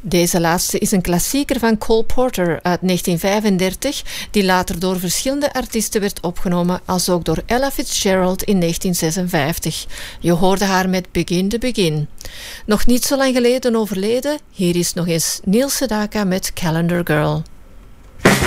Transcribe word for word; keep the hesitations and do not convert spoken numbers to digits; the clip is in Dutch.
Deze laatste is een klassieker van Cole Porter uit negentien vijfendertig, die later door verschillende artiesten werd opgenomen, als ook door Ella Fitzgerald in negentien zesenvijftig. Je hoorde haar met Begin to Begin. Nog niet zo lang geleden overleden, hier is nog eens Neil Sedaka met Calendar Girl.